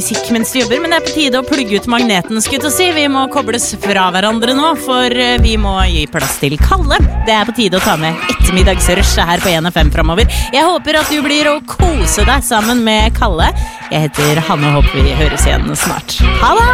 musikk mens du jobber, men det på tide å plugge ut magneten, skulle jeg si. Vi må kobles fra hverandre nå, for vi må gi plass til Kalle. Det på tide å ta med ettermiddagsrushet her på 1FM fremover. Jeg håper at du blir å kose deg sammen med Kalle. Jeg heter Hanne og håper vi høres igjen snart. Ha det!